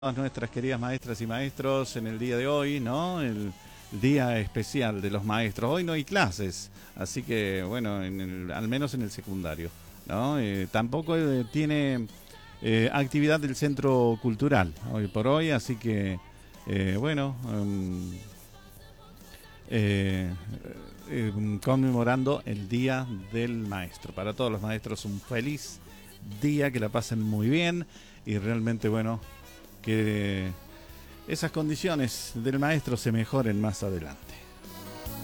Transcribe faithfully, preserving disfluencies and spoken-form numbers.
A nuestras queridas maestras y maestros en el día de hoy, ¿no? El día especial de los maestros. Hoy no hay clases, así que, bueno, en el, al menos en el secundario, ¿no? Eh, tampoco eh, tiene eh, actividad del centro cultural hoy por hoy, así que, eh, bueno, um, eh, eh, conmemorando el Día del Maestro. Para todos los maestros un feliz día, que la pasen muy bien y realmente, bueno, que esas condiciones del maestro se mejoren más adelante.